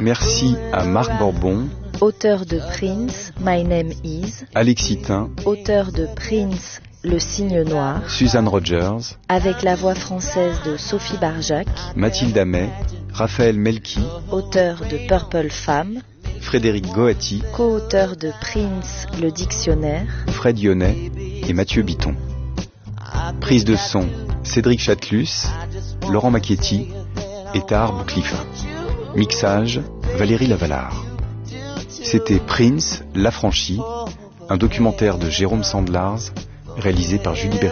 Merci à Marc Borbon, auteur de Prince, My Name Is, Alexis Tin, auteur de Prince, Le Cygne Noir, Suzanne Rogers, avec la voix française de Sophie Barjac, Mathilde Amet, Raphaël Melki, auteur de Purple Femme, Frédéric Goati, co-auteur de Prince, le dictionnaire, Fred Yonnet et Mathieu Biton. Prise de son, Cédric Chatelus, Laurent Macchietti et Tahar Bouklifa. Mixage, Valérie Lavalard. C'était Prince, l'affranchi, un documentaire de Jérôme Sandlars, réalisé par Julie Berry.